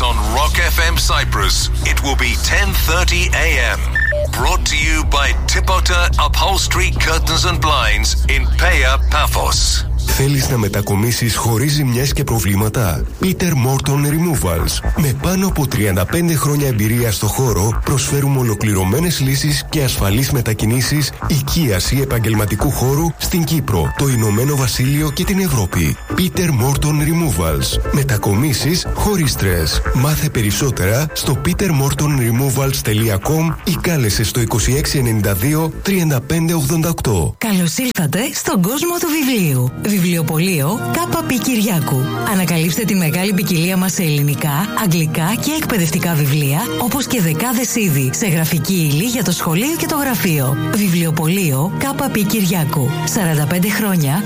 on Rock FM Cyprus. It will be 10:30 a.m. Brought to you by Tipota Upholstery Curtains and Blinds in Pea Paphos. Θέλεις να μετακομίσεις χωρίς ζημιές και προβλήματα? Peter Morton Removals. Με πάνω από 35 χρόνια εμπειρία στο χώρο, προσφέρουμε ολοκληρωμένες λύσεις και ασφαλείς μετακινήσεις οικίας ή επαγγελματικού χώρου στην Κύπρο, το Ηνωμένο Βασίλειο και την Ευρώπη. Peter Morton Removals. Μετακομίσεις χωρίς στρες. Μάθε περισσότερα στο petermortonremovals.com ή κάλεσε στο 2692 3588. Καλώς ήλθατε στον κόσμο του βιβλίου. Βιβλιοπωλείο K.P. Κυριάκου. Ανακαλύψτε τη μεγάλη ποικιλία μας σε ελληνικά, αγγλικά και εκπαιδευτικά βιβλία, όπως και δεκάδες είδη σε γραφική ύλη για το σχολείο και το γραφείο. Βιβλιοπωλείο K.P. Κυριάκου. 45 χρόνια